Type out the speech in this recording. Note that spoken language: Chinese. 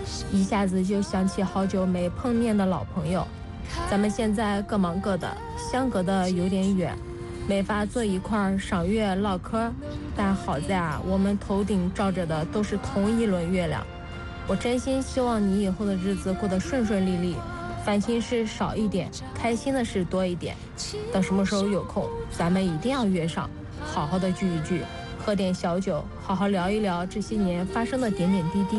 一下子就想起好久没碰面的老朋友。咱们现在各忙各的，相隔的有点远，没法坐一块儿赏月唠嗑，但好在啊，我们头顶照着的都是同一轮月亮。我真心希望你以后的日子过得顺顺利利，烦心事少一点，开心的事多一点。等什么时候有空，咱们一定要约上，好好的聚一聚，喝点小酒，好好聊一聊这些年发生的点点滴滴。